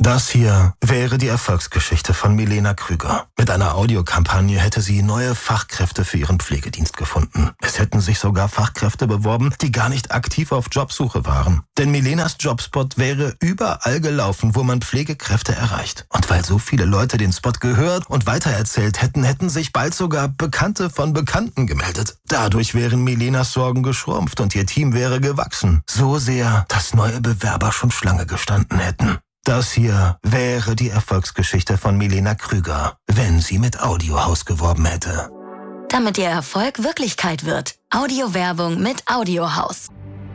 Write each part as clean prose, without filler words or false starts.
Das hier wäre die Erfolgsgeschichte von Milena Krüger. Mit einer Audiokampagne hätte sie neue Fachkräfte für ihren Pflegedienst gefunden. Es hätten sich sogar Fachkräfte beworben, die gar nicht aktiv auf Jobsuche waren. Denn Milenas Jobspot wäre überall gelaufen, wo man Pflegekräfte erreicht. Und weil so viele Leute den Spot gehört und weitererzählt hätten, hätten sich bald sogar Bekannte von Bekannten gemeldet. Dadurch wären Milenas Sorgen geschrumpft und ihr Team wäre gewachsen. So sehr, dass neue Bewerber schon Schlange gestanden hätten. Das hier wäre die Erfolgsgeschichte von Milena Krüger, wenn sie mit Audiohaus geworben hätte. Damit ihr Erfolg Wirklichkeit wird. Audiowerbung mit Audiohaus.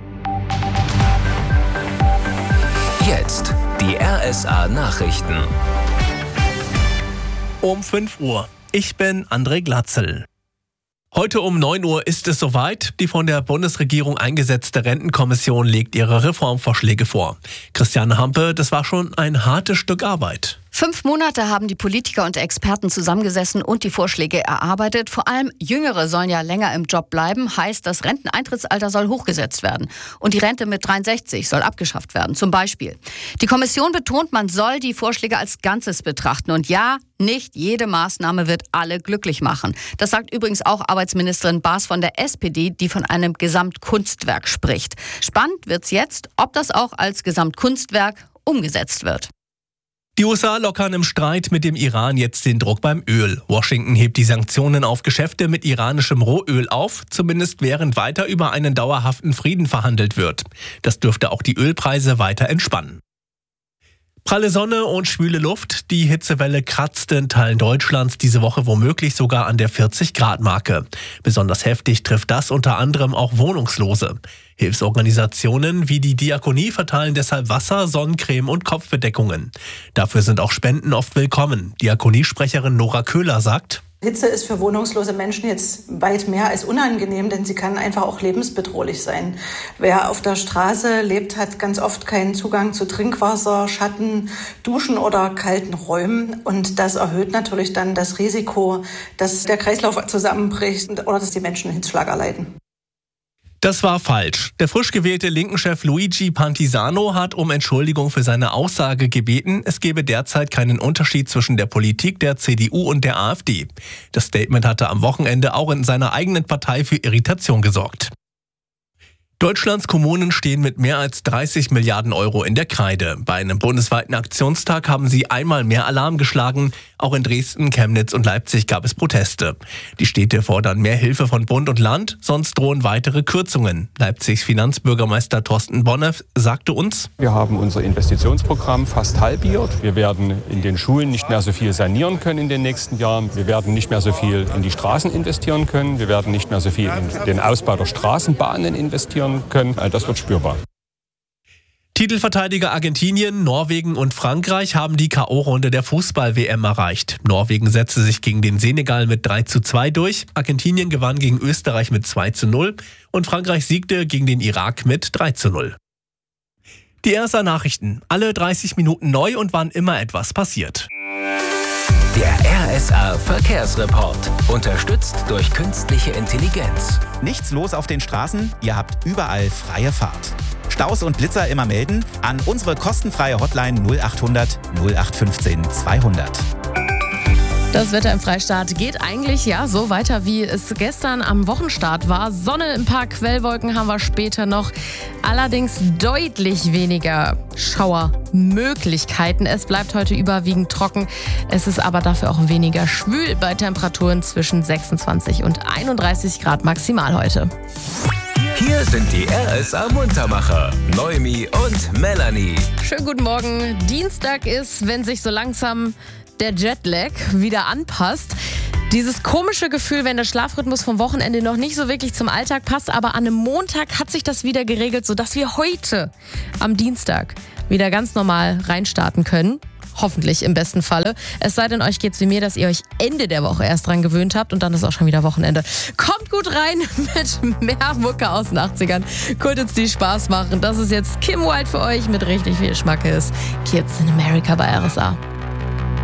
Jetzt die RSA Nachrichten. Um 5 Uhr. Ich bin André Glatzel. Heute um 9 Uhr ist es soweit. Die von der Bundesregierung eingesetzte Rentenkommission legt ihre Reformvorschläge vor. Christiane Hampe, das war schon ein hartes Stück Arbeit. 5 Monate haben die Politiker und Experten zusammengesessen und die Vorschläge erarbeitet. Vor allem Jüngere sollen ja länger im Job bleiben. Heißt, das Renteneintrittsalter soll hochgesetzt werden. Und die Rente mit 63 soll abgeschafft werden, zum Beispiel. Die Kommission betont, man soll die Vorschläge als Ganzes betrachten. Und ja, nicht jede Maßnahme wird alle glücklich machen. Das sagt übrigens auch Arbeitsministerin Baas von der SPD, die von einem Gesamtkunstwerk spricht. Spannend wird's jetzt, ob das auch als Gesamtkunstwerk umgesetzt wird. Die USA lockern im Streit mit dem Iran jetzt den Druck beim Öl. Washington hebt die Sanktionen auf Geschäfte mit iranischem Rohöl auf, zumindest während weiter über einen dauerhaften Frieden verhandelt wird. Das dürfte auch die Ölpreise weiter entspannen. Pralle Sonne und schwüle Luft. Die Hitzewelle kratzte in Teilen Deutschlands diese Woche womöglich sogar an der 40-Grad-Marke. Besonders heftig trifft das unter anderem auch Wohnungslose. Hilfsorganisationen wie die Diakonie verteilen deshalb Wasser, Sonnencreme und Kopfbedeckungen. Dafür sind auch Spenden oft willkommen. Diakoniesprecherin Nora Köhler sagt: Hitze ist für wohnungslose Menschen jetzt weit mehr als unangenehm, denn sie kann einfach auch lebensbedrohlich sein. Wer auf der Straße lebt, hat ganz oft keinen Zugang zu Trinkwasser, Schatten, Duschen oder kalten Räumen. Und das erhöht natürlich dann das Risiko, dass der Kreislauf zusammenbricht oder dass die Menschen Hitzschlag erleiden. Das war falsch. Der frisch gewählte Linken-Chef Luigi Pantisano hat um Entschuldigung für seine Aussage gebeten, es gebe derzeit keinen Unterschied zwischen der Politik der CDU und der AfD. Das Statement hatte am Wochenende auch in seiner eigenen Partei für Irritation gesorgt. Deutschlands Kommunen stehen mit mehr als 30 Milliarden Euro in der Kreide. Bei einem bundesweiten Aktionstag haben sie einmal mehr Alarm geschlagen. Auch in Dresden, Chemnitz und Leipzig gab es Proteste. Die Städte fordern mehr Hilfe von Bund und Land, sonst drohen weitere Kürzungen. Leipzigs Finanzbürgermeister Thorsten Bonneff sagte uns: Wir haben unser Investitionsprogramm fast halbiert. Wir werden in den Schulen nicht mehr so viel sanieren können in den nächsten Jahren. Wir werden nicht mehr so viel in die Straßen investieren können. Wir werden nicht mehr so viel in den Ausbau der Straßenbahnen investieren können. All das wird spürbar. Titelverteidiger Argentinien, Norwegen und Frankreich haben die K.O.-Runde der Fußball-WM erreicht. Norwegen setzte sich gegen den Senegal mit 3:2 durch, Argentinien gewann gegen Österreich mit 2:0 und Frankreich siegte gegen den Irak mit 3:0. Die RSA Nachrichten, alle 30 Minuten neu und wann immer etwas passiert. Der RSA Verkehrsreport. Unterstützt durch künstliche Intelligenz. Nichts los auf den Straßen? Ihr habt überall freie Fahrt. Staus und Blitzer immer melden an unsere kostenfreie Hotline 0800 0815 200. Das Wetter im Freistaat geht eigentlich so weiter, wie es gestern am Wochenstart war. Sonne, ein paar Quellwolken haben wir später noch. Allerdings deutlich weniger Schauermöglichkeiten. Es bleibt heute überwiegend trocken. Es ist aber dafür auch weniger schwül bei Temperaturen zwischen 26 und 31 Grad maximal heute. Hier sind die RSA Muntermacher, Noemi und Melanie. Schönen guten Morgen. Dienstag ist, wenn sich so langsam der Jetlag wieder anpasst. Dieses komische Gefühl, wenn der Schlafrhythmus vom Wochenende noch nicht so wirklich zum Alltag passt, aber an einem Montag hat sich das wieder geregelt, sodass wir heute am Dienstag wieder ganz normal reinstarten können. Hoffentlich im besten Falle. Es sei denn, euch geht's wie mir, dass ihr euch Ende der Woche erst dran gewöhnt habt und dann ist auch schon wieder Wochenende. Kommt gut rein mit mehr Mucke aus den 80ern. Kurz die Spaß machen. Das ist jetzt Kim Wilde für euch mit richtig viel Schmackes. Kids in America bei RSA.